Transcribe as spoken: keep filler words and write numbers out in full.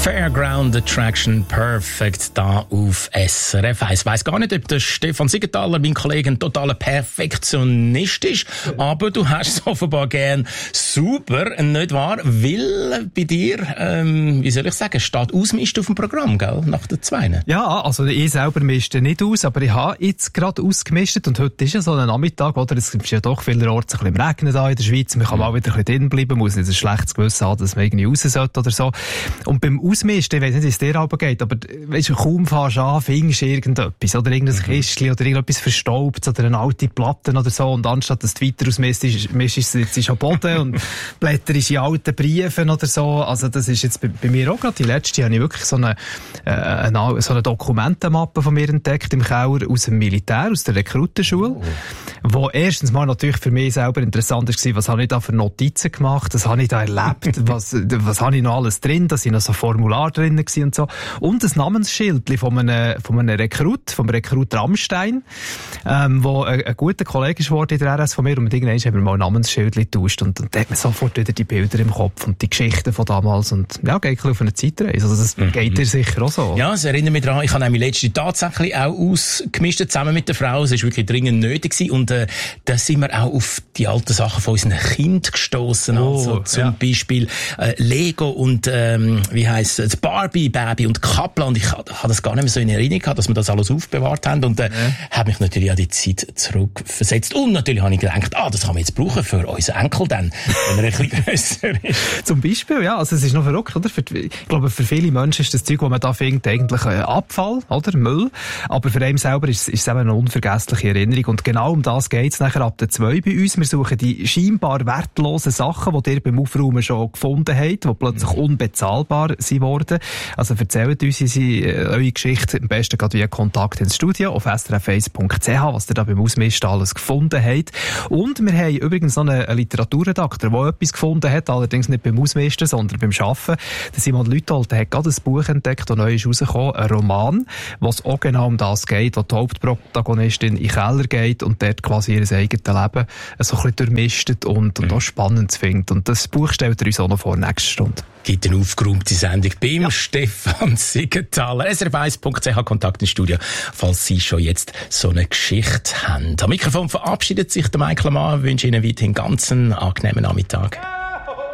Fairground Attraction Perfect da auf S R F eins. Ich weiss gar nicht, ob der Stefan Siegenthaler, mein Kollege, ein totaler Perfektionist ist, aber du hast es offenbar gern super, nicht wahr? Weil bei dir, ähm, wie soll ich sagen, steht Ausmisten auf dem Programm, gell? Nach der Zweiten. Ja, also ich selber mischte nicht aus, aber ich habe jetzt gerade ausgemistet und heute ist ja so ein Nachmittag, oder? Es ist ja doch vielerorts ein bisschen im Regnen da in der Schweiz, man kann mal wieder ein bisschen drin bleiben, muss nicht ein schlechtes Gewissen haben, dass man irgendwie raus sollte oder so. Und beim Ausmisten, ich weiss nicht, wie es dir aber geht, aber weißt du, kaum fährst du an, findest du irgendetwas, oder irgendein mhm. Kistchen, oder irgendetwas Verstaubtes, oder eine alte Platte oder so, und anstatt dass du weiter ausmistest, mistest du jetzt am Boden und blätterst in alten Briefen oder so. Also das ist jetzt bei, bei mir auch gerade. Die letzte habe ich wirklich so eine, äh, eine, so eine Dokumentenmappe von mir entdeckt im Keller aus dem Militär, aus der Rekrutenschule, oh. wo erstens mal natürlich für mich selber interessant war, was habe ich da für Notizen gemacht, was habe ich da erlebt, was, was habe ich noch alles drin, da sind noch so Formular drin gewesen und so. Und ein Namensschild von einem, von einem Rekrut, vom Rekrut Rammstein, ähm, wo ein, ein guter Kollege ist geworden in der R S von mir, und mit irgendwann haben wir mal ein Namensschild getauscht, und, und da hat man sofort wieder die Bilder im Kopf und die Geschichten von damals, und ja, geht ein bisschen auf eine Zeitreise. Also das mhm. geht dir sicher auch so. Ja, es erinnert mich daran, ich habe nämlich letzte tatsächlich auch ausgemischt, zusammen mit der Frau. Es war wirklich dringend nötig gewesen, und äh, da sind wir auch auf die alten Sachen von unseren Kindern gestossen. Oh, also zum ja. Beispiel äh, Lego und ähm, wie heisst es, Barbie, Baby und Kaplan. Und ich habe das gar nicht mehr so in Erinnerung gehabt, dass wir das alles aufbewahrt haben, und äh, ja. habe mich natürlich an die Zeit zurückversetzt. Und natürlich habe ich gedacht, ah, das kann man jetzt brauchen für unseren Enkel dann, wenn er ein bisschen grösser ist. Zum Beispiel, ja, also es ist noch verrückt, oder? Für, ich glaube, für viele Menschen ist das Zeug, das man da findet, eigentlich ein Abfall, oder? Müll. Aber für einen selber ist, ist es eben eine unvergessliche Erinnerung. Und genau um das geht es nachher ab der zwei bei uns. Wir suchen die scheinbar wertlosen Sachen, die ihr beim Aufräumen schon gefunden habt, die plötzlich mhm. unbezahlbar sind worden. Also erzählt uns unsere, eure Geschichte am besten gerade via Kontakt ins Studio auf s r f eins punkt c h, was ihr da beim Ausmisten alles gefunden habt. Und wir haben übrigens noch einen Literaturredakteur, der etwas gefunden hat, allerdings nicht beim Ausmisten, sondern beim Arbeiten. Der Simon Lüthold, der hat gerade ein Buch entdeckt, das neu ist rausgekommen, ein Roman, was auch genau um das geht, wo die Hauptprotagonistin in den Keller geht und dort quasi ihr eigenes Leben so ein bisschen durchmistet und, und auch spannend findet. Und das Buch stellt er uns auch noch vor nächste Stunde. Gibt eine aufgeräumte Sendung beim ja. Stefan Siegenthaler. s r f eins punkt c h, Kontakt ins Studio, falls Sie schon jetzt so eine Geschichte haben. Am Mikrofon verabschiedet sich der Michael Mann. Ich wünsche Ihnen weiterhin einen ganz angenehmen Nachmittag.